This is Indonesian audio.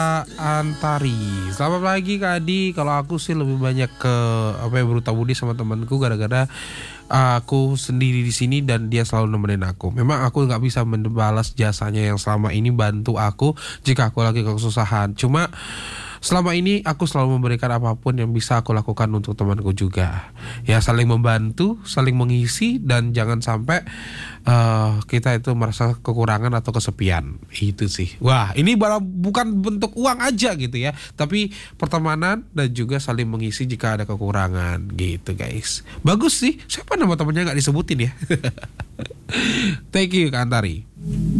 Antari, selamat pagi Kak Adi. Kalau aku sih lebih banyak ke berutang budi sama temanku gara-gara aku sendiri di sini dan dia selalu nemenin aku. Memang aku nggak bisa membalas jasanya yang selama ini bantu aku jika aku lagi kesusahan. Cuma selama ini aku selalu memberikan apapun yang bisa aku lakukan untuk temanku juga. Ya saling membantu, saling mengisi dan jangan sampai kita itu merasa kekurangan atau kesepian. Itu sih. Wah, ini bukan bentuk uang aja gitu ya, tapi pertemanan dan juga saling mengisi jika ada kekurangan gitu guys. Bagus sih. Siapa nama temannya nggak disebutin ya? Thank you Kak Antari.